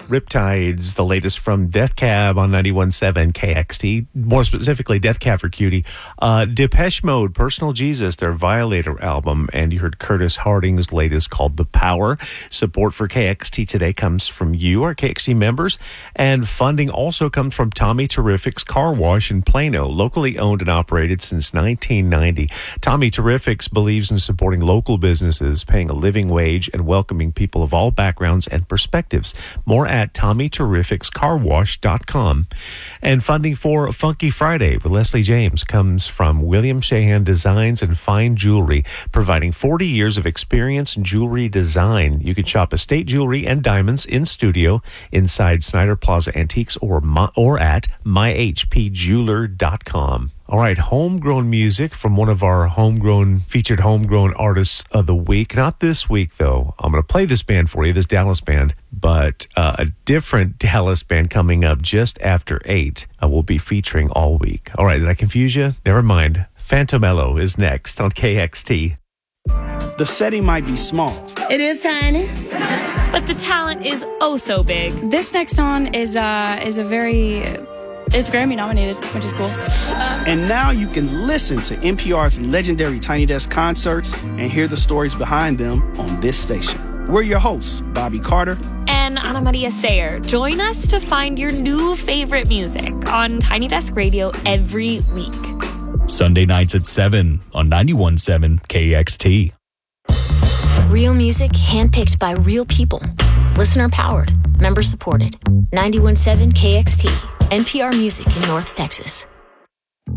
Riptides, the latest from Death Cab on 91.7 KXT, more specifically Death Cab for Cutie. Depeche Mode, Personal Jesus, their Violator album, and you heard Curtis Harding's latest called The Power. Support for KXT today comes from you, our KXT members, and funding also comes from Tommy Terrific's Car Wash in Plano, locally owned and operated since 1990. Tommy Terrifics believes in supporting local businesses, paying a living wage, and welcoming people of all backgrounds and perspectives. More at TommyTerrificsCarWash.com. And funding for Funky Friday with Leslie James comes from William Shahan Designs and Fine Jewelry, providing 40 years of experience in jewelry design. You can shop estate jewelry and diamonds in studio inside Snyder Plaza Antiques or at myhpjeweler.com. All right, homegrown music from one of our featured homegrown artists of the week. Not this week, though. I'm going to play this band for you, this Dallas band, but a different Dallas band coming up just after 8 we'll be featuring all week. All right, did I confuse you? Never mind. Phantomello is next on KXT. The setting might be small. It is tiny. But the talent is oh so big. This next song is it's Grammy nominated, which is cool. And now you can listen to NPR's legendary Tiny Desk concerts and hear the stories behind them on this station. We're your hosts, Bobby Carter and Ana Maria Sayer. Join us to find your new favorite music on Tiny Desk Radio every week. Sunday nights at 7 on 91.7 KXT. Real music handpicked by real people. Listener powered. Member supported. 91.7 KXT. NPR Music in North Texas.